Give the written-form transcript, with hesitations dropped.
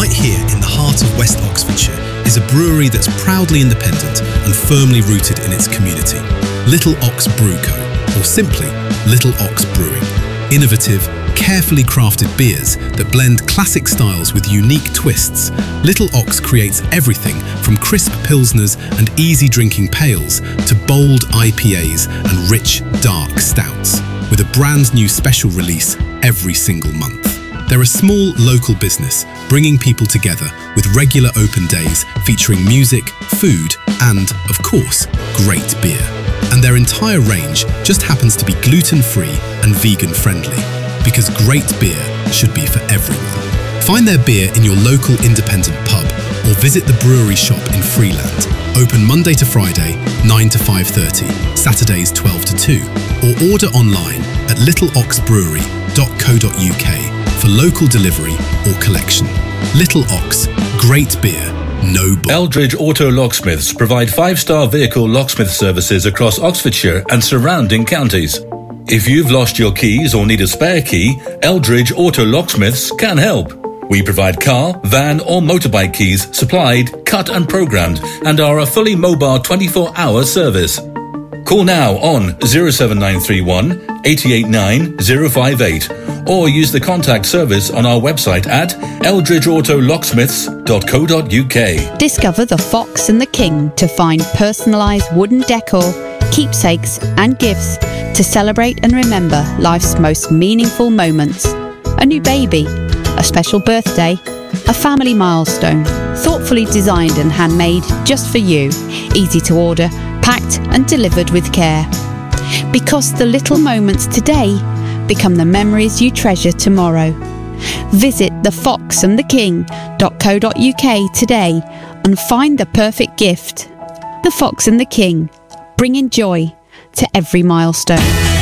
Right here in the heart of West Oxfordshire is a brewery that's proudly independent and firmly rooted in its community. Little Ox Brew Co., or simply Little Ox Brewing. Innovative, carefully crafted beers that blend classic styles with unique twists. Little Ox creates everything from crisp pilsners and easy drinking pales to bold IPAs and rich, dark stouts, with a brand new special release every single month. They're a small local business bringing people together with regular open days featuring music, food and, of course, great beer. And their entire range just happens to be gluten-free and vegan-friendly, because great beer should be for everyone. Find their beer in your local independent pub or visit the brewery shop in Freeland, open Monday to Friday, 9 to 5:30, Saturdays 12 to 2, or order online at littleoxbrewery.co.uk for local delivery or collection. Little Ox, great beer, no bull. Eldridge Auto Locksmiths provide 5-star vehicle locksmith services across Oxfordshire and surrounding counties. If you've lost your keys or need a spare key, Eldridge Auto Locksmiths can help. We provide car, van or motorbike keys supplied, cut and programmed, and are a fully mobile 24-hour service. Call now on 07931 889 058 or use the contact service on our website at eldridgeautolocksmiths.co.uk. Discover the Fox and the King to find personalised wooden decor, keepsakes and gifts to celebrate and remember life's most meaningful moments. A new baby, a special birthday, a family milestone, thoughtfully designed and handmade just for you, easy to order, packed and delivered with care. Because the little moments today become the memories you treasure tomorrow. Visit thefoxandtheking.co.uk today and find the perfect gift. The Fox and the King, bringing joy to every milestone.